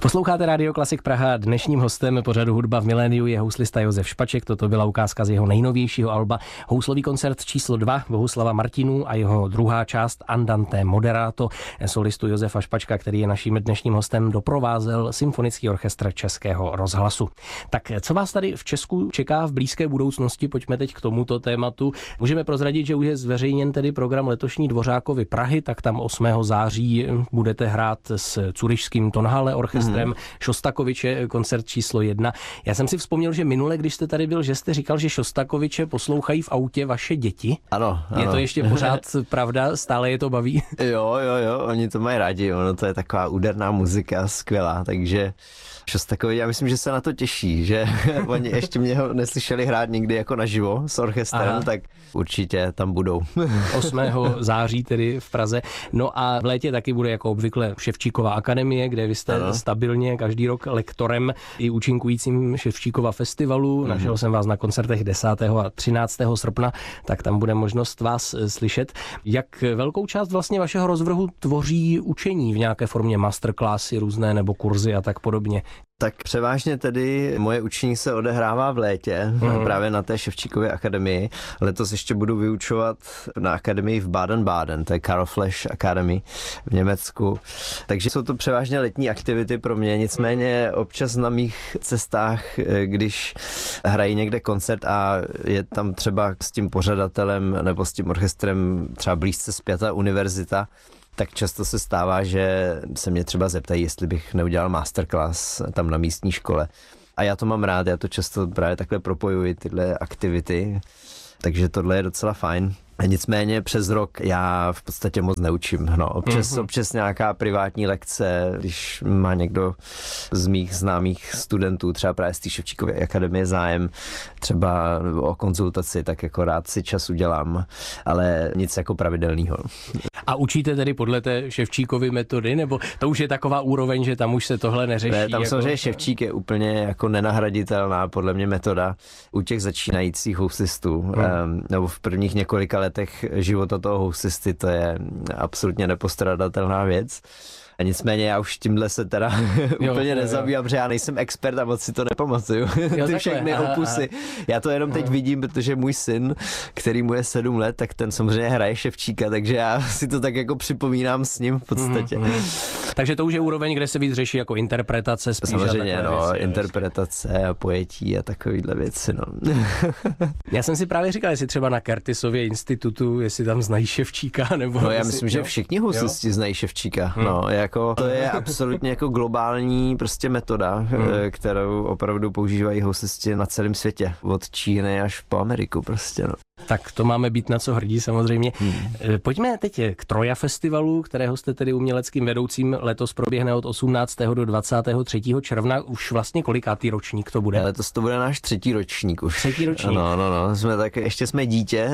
Posloucháte Rádio Klasik Praha. Dnešním hostem pořadu Hudba v miléniu je houslista Josef Špaček. Toto byla ukázka z jeho nejnovějšího alba. Houslový koncert číslo 2 Bohuslava Martinů a jeho druhá část Andante Moderato solistu Josefa Špačka, který je naším dnešním hostem, doprovázel Symfonický orchestr Českého rozhlasu. Tak co vás tady v Česku čeká v blízké budoucnosti? Pojďme teď k tomuto tématu. Můžeme prozradit, že už je zveřejněn tedy program letošní Dvořákovy Prahy, tak tam 8. září budete hrát s Curyšským Tonhalle orchestrem Šostakoviče, koncert číslo 1. Já jsem si vzpomněl, že minule, když jste tady byl, že jste říkal, že Šostakoviče poslouchají v autě vaše děti. Ano. Je to ještě pořád pravda? Stále je to baví? Jo, oni to mají rádi, ono to je taková úderná muzika, skvělá, takže Šostakovič, já myslím, že se na to těší, že oni ještě mě ho neslyšeli hrát nikdy jako naživo s orchestrem, tak určitě tam budou. 8. září tedy v Praze. No a v létě taky bude jako obvykle Ševčíkova akademie, kde vy jste stabilně každý rok lektorem i účinkujícím Ševčíkova festivalu. Našel jsem vás na koncertech 10. a 13. srpna, tak tam bude možnost vás slyšet. Jak velkou část vlastně vašeho rozvrhu tvoří učení v nějaké formě masterclassy různé nebo kurzy a tak podobně? Tak převážně tedy moje učení se odehrává v létě, právě na té Ševčíkově akademii. Letos ještě budu vyučovat na akademii v Baden-Baden, to je Karl Flesch Academy v Německu. Takže jsou to převážně letní aktivity pro mě, nicméně občas na mých cestách, když hrají někde koncert a je tam třeba s tím pořadatelem nebo s tím orchestrem třeba blízce spjata univerzita, tak často se stává, že se mě třeba zeptají, jestli bych neudělal masterclass tam na místní škole. A já to mám rád, já to často právě takhle propojuji, tyhle aktivity, takže tohle je docela fajn. A nicméně přes rok já v podstatě moc neučím. No, občas nějaká privátní lekce, když má někdo z mých známých studentů, třeba právě z té Ševčíkovy akademie zájem, třeba o konzultaci, tak jako rád si čas udělám, ale nic jako pravidelného. A učíte tedy podle té Ševčíkovy metody, nebo to už je taková úroveň, že tam už se tohle neřeší? Ne, tam samozřejmě Ševčík je úplně jako nenahraditelná podle mě metoda u těch začínajících housistů, nebo v prvních několika letech života toho housisty, to je absolutně nepostradatelná věc. A nicméně já už tímhle se teda úplně nezabývám, protože já nejsem expert a moc si to nepamatuju. Ty všechny opusy. Já to jenom teď vidím, protože můj syn, který mu je 7 let, tak ten samozřejmě hraje Ševčíka, takže já si to tak jako připomínám s ním v podstatě. Takže to už je úroveň, kde se víc řeší jako interpretace spíš. Samozřejmě, interpretace a pojetí a takovýhle věci, no. Já jsem si právě říkal, jestli třeba na Curtisově institutu, jestli tam znají Ševčíka, nebo... No já myslím, že všichni housisti znají Ševčíka, jako to je absolutně jako globální prostě metoda, kterou opravdu používají housisti na celém světě, od Číny až po Ameriku prostě, no. Tak to máme být na co hrdí samozřejmě. Pojďme teď k Troja festivalu, kterého jste tedy uměleckým vedoucím. Letos proběhne od 18. do 23. června. Už vlastně kolikátý ročník to bude? Letos to bude náš 3. ročník už. 3. ročník. No, ještě jsme dítě,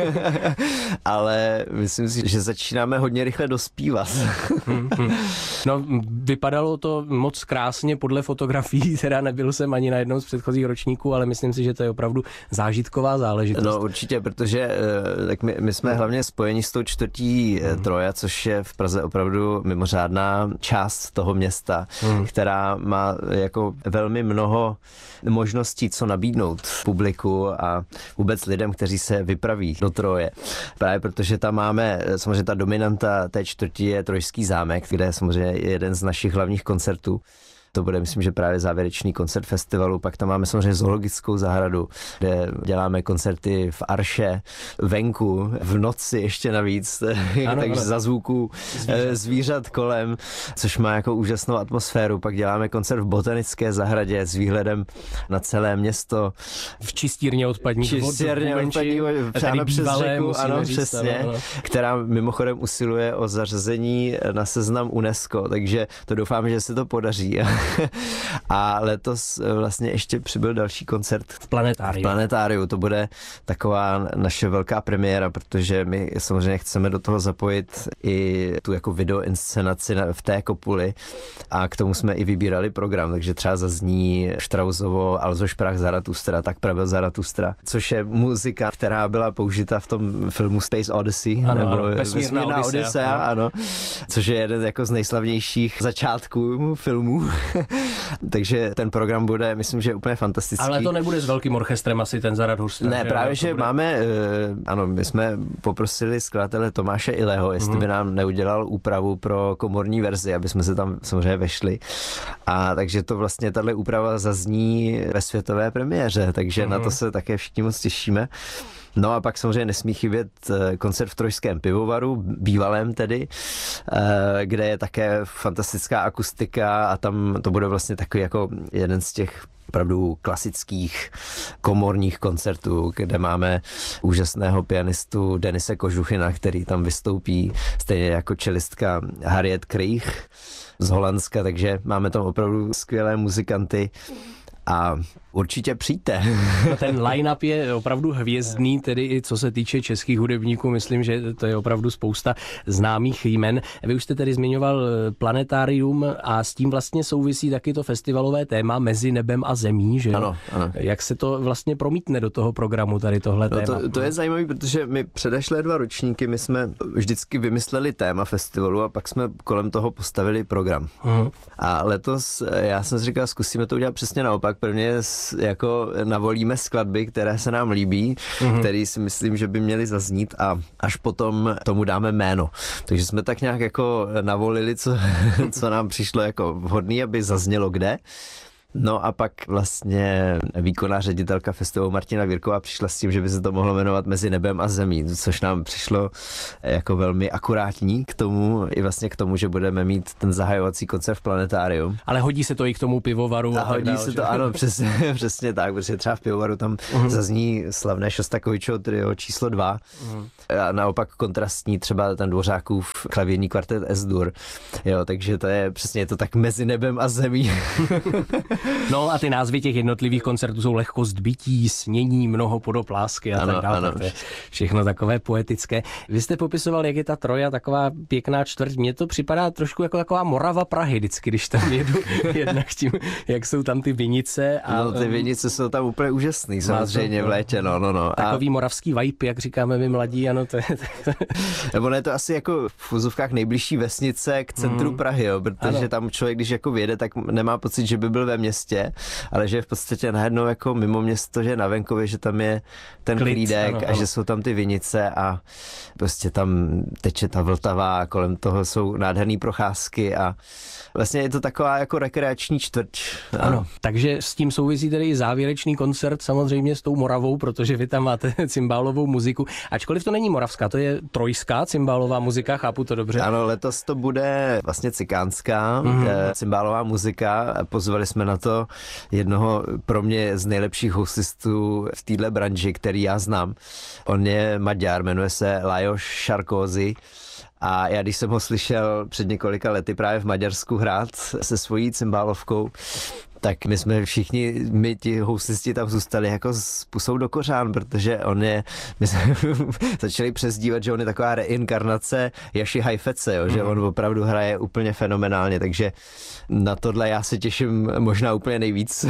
ale myslím si, že začínáme hodně rychle dospívat. No, vypadalo to moc krásně podle fotografií, teda nebyl jsem ani na jednom z předchozích ročníků, ale myslím si, že to je opravdu zážitková záležitost. No určitě, protože tak my jsme hlavně spojeni s tou 4. Troja, což je v Praze opravdu mimořádná část toho města, která má jako velmi mnoho možností, co nabídnout publiku a vůbec lidem, kteří se vypraví do Troje. Právě protože tam máme, samozřejmě ta dominanta té 4. je Trojský zámek, kde je samozřejmě jeden z našich hlavních koncertů. To bude, myslím, že právě závěrečný koncert festivalu. Pak tam máme samozřejmě zoologickou zahradu, kde děláme koncerty v Arše, venku, v noci ještě navíc, takže za zvuků zvířat kolem, což má jako úžasnou atmosféru. Pak děláme koncert v botanické zahradě s výhledem na celé město. V čistírně odpadních vod. Přáno přes řeku, ano, přesně, která mimochodem usiluje o zařazení na seznam UNESCO, takže to doufám, že se to podaří. A letos vlastně ještě přibyl další koncert v Planetáriu. To bude taková naše velká premiéra, protože my samozřejmě chceme do toho zapojit i tu jako videoinscenaci v té kopuli a k tomu jsme i vybírali program, takže třeba zazní Straussovo Also sprach Zarathustra, tak pravil Zarathustra, což je muzika, která byla použita v tom filmu Space Odyssey, nebo Vesmírná Odyssea, ano, což je jeden jako z nejslavnějších začátků filmů. Takže ten program bude, myslím, že úplně fantastický. Ale to nebude s velkým orchestrem asi ten Zarad Hustra. Ne, právě, že máme, ano, my jsme poprosili skladatele Tomáše Ileho, jestli by nám neudělal úpravu pro komorní verzi, aby jsme se tam samozřejmě vešli. A takže to vlastně tahle úprava zazní ve světové premiéře, takže na to se také všichni moc těšíme. No a pak samozřejmě nesmí chybět koncert v Trojském pivovaru, bývalém tedy, kde je také fantastická akustika a tam to bude vlastně takový jako jeden z těch opravdu klasických komorních koncertů, kde máme úžasného pianistu Denise Kožuchina, který tam vystoupí, stejně jako čelistka Harriet Kriech z Holandska, takže máme tam opravdu skvělé muzikanty a určitě přijďte. No ten line-up je opravdu hvězdný, tedy i co se týče českých hudebníků, myslím, že to je opravdu spousta známých jmen. Vy už jste tedy zmiňoval Planetárium a s tím vlastně souvisí taky to festivalové téma Mezi nebem a zemí, že? Ano, ano. Jak se to vlastně promítne do toho programu, tady tohle téma? To je zajímavé, protože my předešlé 2 ročníky, my jsme vždycky vymysleli téma festivalu a pak jsme kolem toho postavili program. A letos já jsem si říkal, zkusíme to udělat přesně naopak. Prvně jako navolíme skladby, které se nám líbí, které si myslím, že by měly zaznít a až potom tomu dáme jméno. Takže jsme tak nějak jako navolili, co nám přišlo jako vhodný, aby zaznělo kde. No a pak vlastně výkonná ředitelka festivalu Martina Virková přišla s tím, že by se to mohlo jmenovat Mezi nebem a zemí, což nám přišlo jako velmi akurátní k tomu, i vlastně k tomu, že budeme mít ten zahajovací koncert v Planetáriu. Ale hodí se to i k tomu pivovaru. A hodí se to, ano, přesně tak, protože třeba v pivovaru tam zazní slavné Šostakovičovo trio číslo 2 a naopak kontrastní třeba ten Dvořákův klavírní kvartet S-dur. Jo, takže to je přesně to tak Mezi nebem a zemí. No a ty názvy těch jednotlivých koncertů jsou Lehkost bytí, Snění, Mnoho podoplásky a tak dále. Ano. To je všechno takové poetické. Vy jste popisoval, jak je ta Troja taková pěkná čtvrť. Mně to připadá trošku jako taková Morava Prahy vždycky, když tam jedu jednak tím, jak jsou tam ty vinice. A no ty vinice jsou tam úplně úžasný, samozřejmě v létě, no. Takový moravský vibe, jak říkáme my mladí, ano, to je. Nebo ne, to asi jako v úzovkách nejbližší vesnice k centru Prahy, jo, protože tam člověk, když jako vyjede, tak nemá pocit, že by byl ve městě, ale že je v podstatě najednou jako mimo město, že na venkově, že tam je ten klídek a že jsou tam ty vinice a prostě tam teče ta Vltava a kolem toho jsou nádherné procházky a vlastně je to taková jako rekreační čtvrť. Ano, takže s tím souvisí tedy i závěrečný koncert samozřejmě s tou Moravou, protože vy tam máte cymbálovou muziku. Ačkoliv to není moravská, to je trojská cymbálová muzika, chápu to dobře? Ano, letos to bude vlastně cikánská cymbálová muzika. Pozvali jsme na to jednoho pro mě z nejlepších houslistů v téhle branži, který já znám. On je Maďar, jmenuje se Lajos Sarkozy. A já, když jsem ho slyšel před několika lety právě v Maďarsku hrát se svojí cymbálovkou, tak my jsme všichni, my ti houslisti tam zůstali jako s pusou do kořán, protože my jsme začali přezdívat, že on je taková reinkarnace Jaši Hajfece, jo, že on opravdu hraje úplně fenomenálně, takže na tohle já se těším možná úplně nejvíc.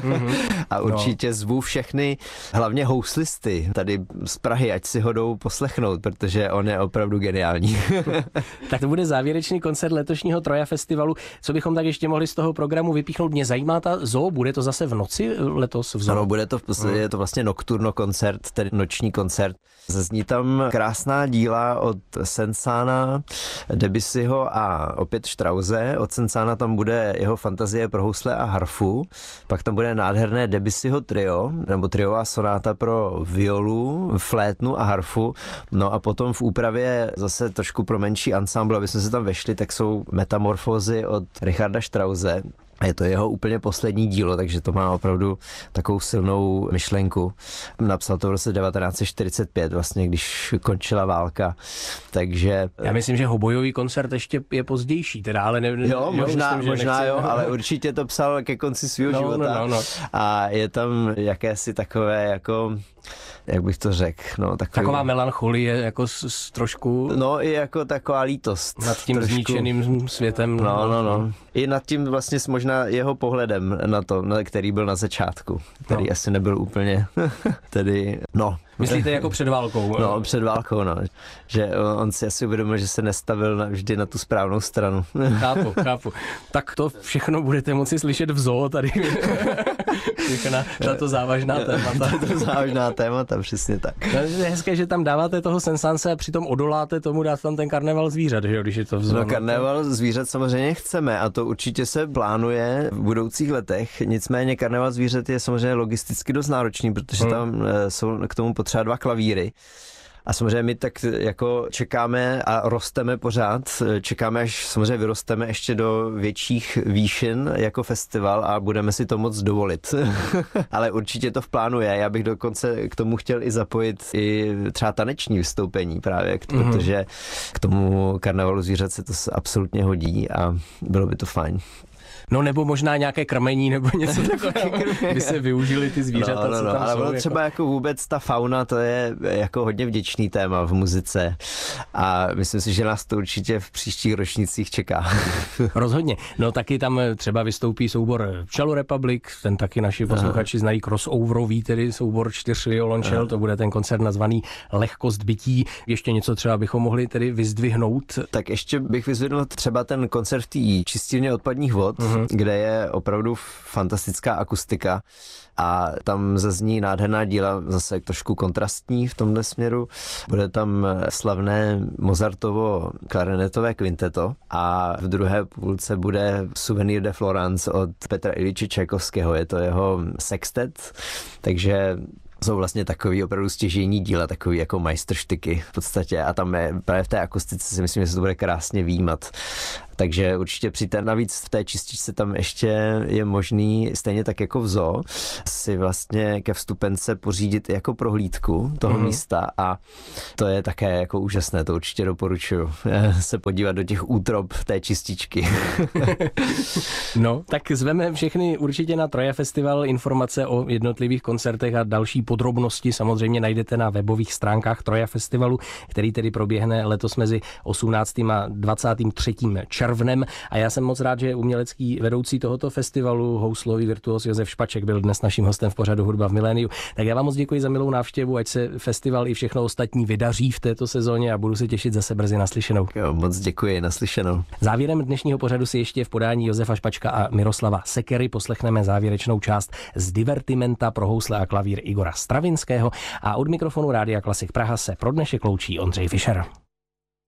A určitě zvu všechny, hlavně houslisty tady z Prahy, ať si ho jdou poslechnout, protože on je opravdu geniální. Tak to bude závěrečný koncert letošního Troja festivalu. Co bychom tak ještě mohli z toho programu vypíchnout? Mě zajímá ta zoo, bude to zase v noci letos v zoo? Ano, je to vlastně nocturno koncert, tedy noční koncert. Zazní tam krásná díla od Sensana, Debussyho a opět Strause. Od Sensana tam bude jeho fantazie pro housle a harfu, pak tam bude nádherné Debussyho trio, nebo triová sonáta pro violu, flétnu a harfu. No a potom v úpravě zase trošku pro menší ansámbl, aby jsme se tam vešli, tak jsou Metamorfózy od Richarda Strause. A je to jeho úplně poslední dílo, takže to má opravdu takovou silnou myšlenku. Napsal to v roce 1945, vlastně, když končila válka. Takže já myslím, že hobojový koncert ještě je pozdější, teda, ale možná, ale určitě to psal ke konci svého života. No. A je tam jakési takové jako, jak bych to řekl, no, taková melancholie, jako trošku. No, i jako taková lítost. Nad tím zničeným světem. No. I nad tím vlastně možná jeho pohledem na to, který byl na začátku, který asi nebyl úplně tedy, Myslíte jako před válkou? No, před válkou, no. Že on si asi uvědomil, že se nestavil vždy na tu správnou stranu. Chápu. Tak to všechno budete moci slyšet v zoo tady. Tato závažná témata. Tato závažná témata, přesně tak. No, je hezké, že tam dáváte toho Sensance a přitom odoláte tomu dát tam ten karneval zvířat, že jo, když je to v zoo. No, karneval zvířat samozřejmě chceme a to určitě se plánuje v budoucích letech. Nicméně karneval zvířat je samozřejmě logisticky dost náročný, protože tam jsou k tomu potřeba 2 klavíry. A samozřejmě my tak jako čekáme a rosteme pořád, čekáme, až samozřejmě vyrosteme ještě do větších výšin jako festival a budeme si to moc dovolit. Ale určitě to v plánu je. Já bych dokonce k tomu chtěl i zapojit i třeba taneční vystoupení právě, protože k tomu karnevalu zvířat se to absolutně hodí a bylo by to fajn. No nebo možná nějaké krmení nebo něco takového, by se využili ty zvířata, co tam ale jsou. Ale třeba jako vůbec ta fauna, to je jako hodně vděčný téma v muzice a myslím si, že nás to určitě v příštích ročnících čeká. Rozhodně. No taky tam třeba vystoupí soubor Cello Republic, ten taky naši posluchači znají, crossoverový, tedy soubor 4 violončel, to bude ten koncert nazvaný Lehkost bytí. Ještě něco třeba bychom mohli tedy vyzdvihnout. Tak ještě bych vyzdvihnul třeba ten koncert v té čistírně odpadních vod, kde je opravdu fantastická akustika a tam zazní nádherná díla, zase trošku kontrastní v tomhle směru. Bude tam slavné Mozartovo klarinetové kvinteto a v druhé půlce bude Souvenir de Florence od Petra Iljiče Čajkovského, je to jeho sextet, takže jsou vlastně takový opravdu stěžejní díla, takový jako majstrštyky v podstatě a tam je právě v té akustice si myslím, že se to bude krásně výjímat. Takže určitě přijďte. Navíc v té čističce tam ještě je možný, stejně tak jako v zoo, si vlastně ke vstupence pořídit jako prohlídku toho místa a to je také jako úžasné, to určitě doporučuji se podívat do těch útrob té čističky. No, tak zveme všechny určitě na Troja Festival. Informace o jednotlivých koncertech a další podrobnosti samozřejmě najdete na webových stránkách Troja Festivalu, který tedy proběhne letos mezi 18. a 23. červnem. A já jsem moc rád, že umělecký vedoucí tohoto festivalu, houslový virtuos Josef Špaček, byl dnes naším hostem v pořadu Hudba v miléniu. Tak já vám moc děkuji za milou návštěvu, ať se festival i všechno ostatní vydaří v této sezóně a budu se těšit zase brzy naslyšenou. Jo, moc děkuji, naslyšenou. Závěrem dnešního pořadu si ještě v podání Josefa Špačka a Miroslava Sekery poslechneme závěrečnou část z Divertimenta pro housle a klavír Igora Stravinského a od mikrofonu Rádia Klasik Praha se pro dnešek loučí Ondřej Fischer.